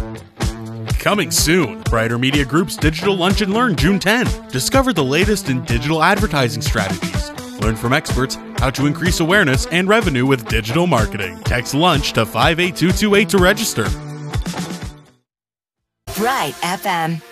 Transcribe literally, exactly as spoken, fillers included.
Coming soon, Brighter Media Group's Digital Lunch and Learn June tenth. Discover the latest in digital advertising strategies. Learn from experts how to increase awareness and revenue with digital marketing. Text LUNCH to five eight two two eight to register. Bright F M.